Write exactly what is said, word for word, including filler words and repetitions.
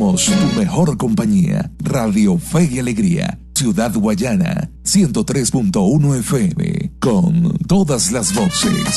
Somos tu mejor compañía. Radio Fe y Alegría. Ciudad Guayana. ciento tres punto uno F M. Con todas las voces.